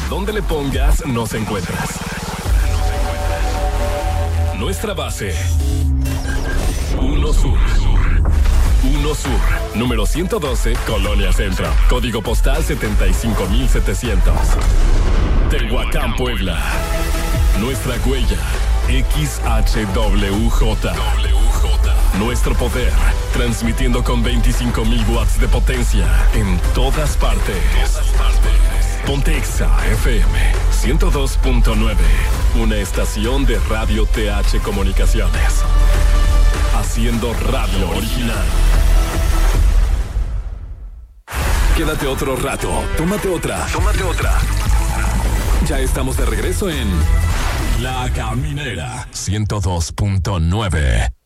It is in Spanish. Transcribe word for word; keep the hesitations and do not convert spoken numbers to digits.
donde le pongas, nos encuentras. Nuestra base. Uno Sur. Uno Sur, número ciento doce, Colonia Centro. Código postal setenta y cinco mil setecientos. Tehuacán, Puebla. Nuestra huella, X H W J. Nuestro poder, transmitiendo con veinticinco mil watts de potencia en todas partes. Pontexa F M ciento dos punto nueve, una estación de Radio T H Comunicaciones. Haciendo radio original. Quédate otro rato, tómate otra, tómate otra. Ya estamos de regreso en La Caminera ciento dos punto nueve.